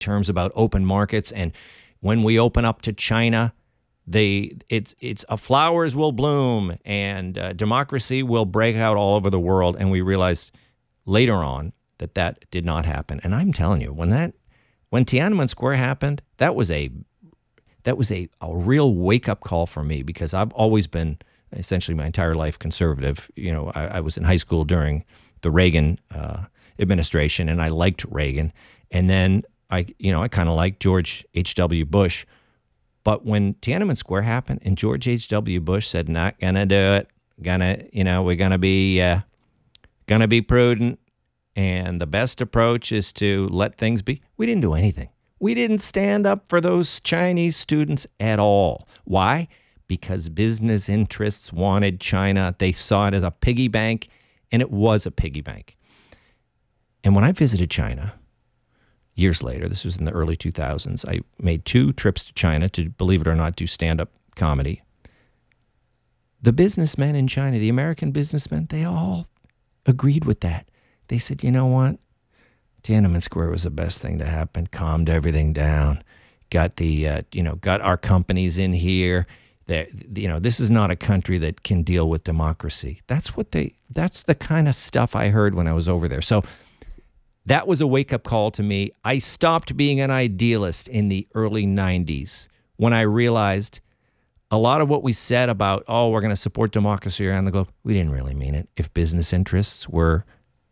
terms about open markets. And when we open up to China, it's flowers will bloom and democracy will break out all over the world. And we realized later on that did not happen. And I'm telling you, when Tiananmen Square happened, that was a real wake-up call for me, because I've always been essentially my entire life conservative. You know, I was in high school during the Reagan administration, and I liked Reagan. And then I kind of liked George H.W. Bush. But when Tiananmen Square happened and George H.W. Bush said, not going to do it, we're going to be prudent, and the best approach is to let things be, we didn't do anything. We didn't stand up for those Chinese students at all. Why? Because business interests wanted China. They saw it as a piggy bank, and it was a piggy bank. And when I visited China years later, this was in the early 2000s, I made 2 trips to China to, believe it or not, do stand-up comedy. The businessmen in China, the American businessmen, they all agreed with that. They said, you know what? Tiananmen Square was the best thing to happen. Calmed everything down. Got got our companies in here. This is not a country that can deal with democracy. That's the kind of stuff I heard when I was over there. So that was a wake-up call to me. I stopped being an idealist in the early 90s when I realized a lot of what we said about, we're going to support democracy around the globe, we didn't really mean it. If business interests were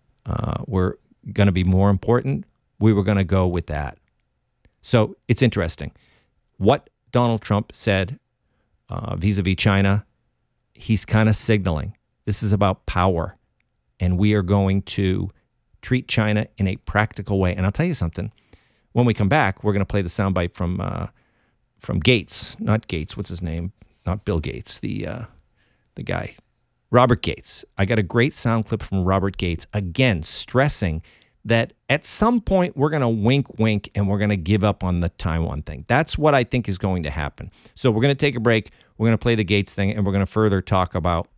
going to be more important, we were going to go with that. So it's interesting. What Donald Trump said vis-a-vis China, he's kind of signaling this is about power, and we are going to treat China in a practical way. And I'll tell you something. When we come back, we're going to play the soundbite from Gates, not Gates. What's his name? Not Bill Gates. The guy, Robert Gates. I got a great sound clip from Robert Gates, again stressing that at some point we're going to wink, and we're going to give up on the Taiwan thing. That's what I think is going to happen. So we're going to take a break. We're going to play the Gates thing, and we're going to further talk about,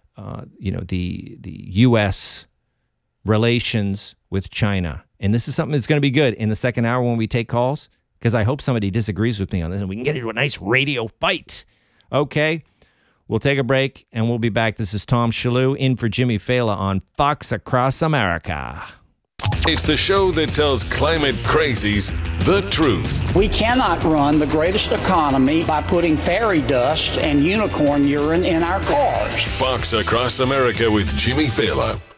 the U.S. relations with China. And this is something that's going to be good in the second hour when we take calls, because I hope somebody disagrees with me on this and we can get into a nice radio fight. Okay, we'll take a break and we'll be back. This is Tom Shalhoub in for Jimmy Fallon on Fox Across America. It's the show that tells climate crazies the truth. We cannot run the greatest economy by putting fairy dust and unicorn urine in our cars. Fox Across America with Jimmy Fallon.